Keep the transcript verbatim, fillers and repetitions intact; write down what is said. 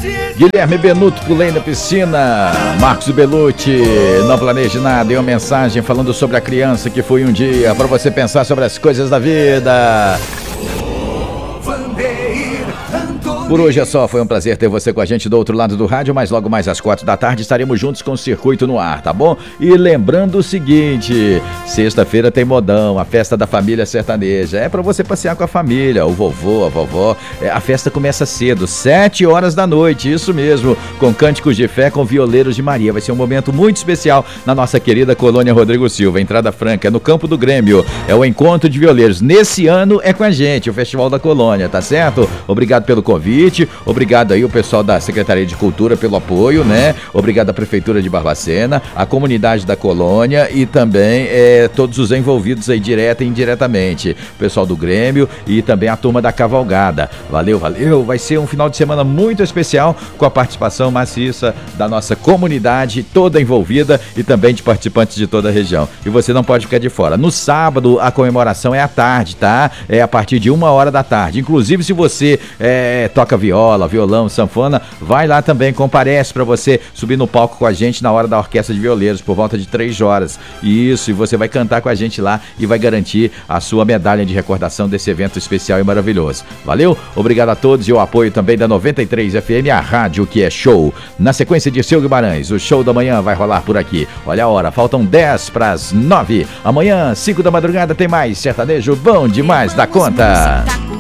Guilherme Benuto, pulei na piscina. Marcos Belucci, não planeje nada. E uma mensagem falando sobre a criança que foi um dia, para você pensar sobre as coisas da vida. Por hoje é só, foi um prazer ter você com a gente do outro lado do rádio, mas logo mais às quatro da tarde estaremos juntos com o Circuito no Ar, tá bom? E lembrando o seguinte, sexta-feira tem modão, a festa da família sertaneja, é pra você passear com a família, o vovô, a vovó, é, a festa começa cedo, sete horas da noite, isso mesmo, com cânticos de fé com violeiros de Maria, vai ser um momento muito especial na nossa querida Colônia Rodrigo Silva, entrada franca, é no Campo do Grêmio, é o encontro de violeiros, nesse ano é com a gente, o Festival da Colônia, tá certo? Obrigado pelo convite. Obrigado aí o pessoal da Secretaria de Cultura pelo apoio, né? Obrigado à Prefeitura de Barbacena, a comunidade da Colônia e também é, todos os envolvidos aí direta e indiretamente. O pessoal do Grêmio e também a turma da Cavalgada. Valeu, valeu. Vai ser um final de semana muito especial com a participação maciça da nossa comunidade toda envolvida e também de participantes de toda a região. E você não pode ficar de fora. No sábado a comemoração é à tarde, tá? É a partir de uma hora da tarde. Inclusive se você é, toca viola, violão, sanfona, vai lá também, comparece para você subir no palco com a gente na hora da orquestra de violeiros, por volta de três horas. Isso, e você vai cantar com a gente lá e vai garantir a sua medalha de recordação desse evento especial e maravilhoso. Valeu? Obrigado a todos e o apoio também da noventa e três F M, a rádio que é show. Na sequência de Seu Guimarães, o show da manhã vai rolar por aqui. Olha a hora, faltam dez para as nove. Amanhã, cinco da madrugada, tem mais sertanejo bom demais da conta.